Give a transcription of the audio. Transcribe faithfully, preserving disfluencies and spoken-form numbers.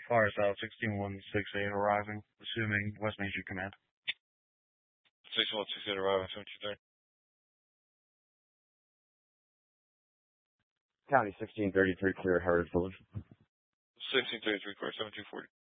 Far South sixteen one six eight arriving, assuming West Main Street Command. six one six eight arriving, seven two three. County sixteen thirty-three, clear Heritage Village. sixteen thirty-three, clear seven two four zero.